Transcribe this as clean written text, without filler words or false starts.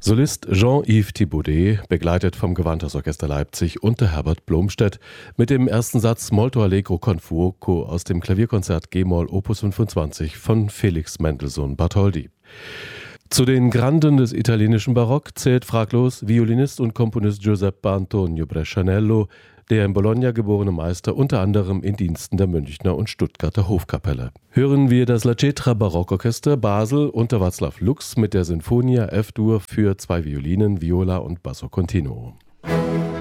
Solist Jean-Yves Thibaudet, begleitet vom Gewandhausorchester Leipzig unter Herbert Blomstedt, mit dem ersten Satz Molto Allegro con fuoco aus dem Klavierkonzert G-Moll Opus 25 von Felix Mendelssohn Bartholdy. Zu den Granden des italienischen Barock zählt fraglos Violinist und Komponist Giuseppe Antonio Brescianello, der in Bologna geborene Meister, unter anderem in Diensten der Münchner und Stuttgarter Hofkapelle. Hören wir das La Cetra Barockorchester Basel unter Václav Lux mit der Sinfonia F-Dur für 2 Violinen, Viola und Basso Continuo.